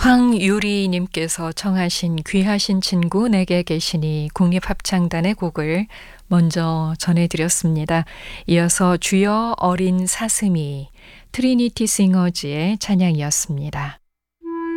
황유리님께서 청하신 귀하신 친구 내게 계시니 국립합창단의 곡을 먼저 전해드렸습니다. 이어서 주여 어린 사슴이 트리니티 싱어즈의 찬양이었습니다.